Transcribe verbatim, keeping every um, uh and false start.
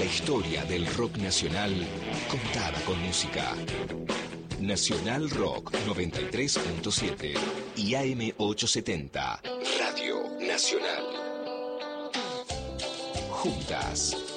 historia del rock nacional contada con música. Nacional Rock noventa y tres punto siete y A M ochocientos setenta, Radio Nacional. Juntas,